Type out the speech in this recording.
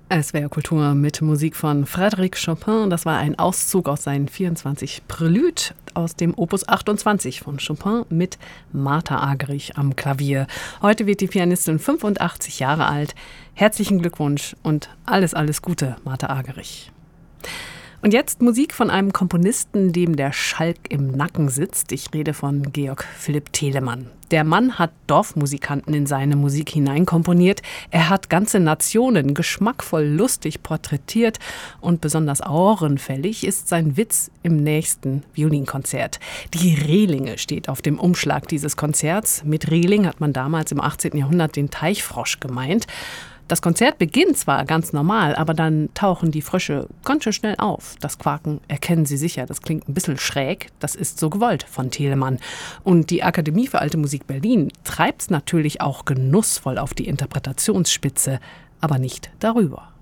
SWR Kultur mit Musik von Frédéric Chopin. Das war ein Auszug aus seinen 24 Préludes aus dem Opus 28 von Chopin mit Martha Argerich am Klavier. Heute wird die Pianistin 85 Jahre alt. Herzlichen Glückwunsch und alles Gute, Martha Argerich. Und jetzt Musik von einem Komponisten, dem der Schalk im Nacken sitzt. Ich rede von Georg Philipp Telemann. Der Mann hat Dorfmusikanten in seine Musik hineinkomponiert. Er hat ganze Nationen geschmackvoll lustig porträtiert. Und besonders ohrenfällig ist sein Witz im nächsten Violinkonzert. Die Rehlinge steht auf dem Umschlag dieses Konzerts. Mit Rehling hat man damals im 18. Jahrhundert den Teichfrosch gemeint. Das Konzert beginnt zwar ganz normal, aber dann tauchen die Frösche ganz schön schnell auf. Das Quaken erkennen Sie sicher, das klingt ein bisschen schräg, das ist so gewollt von Telemann. Und die Akademie für Alte Musik Berlin treibt's natürlich auch genussvoll auf die Interpretationsspitze, aber nicht darüber.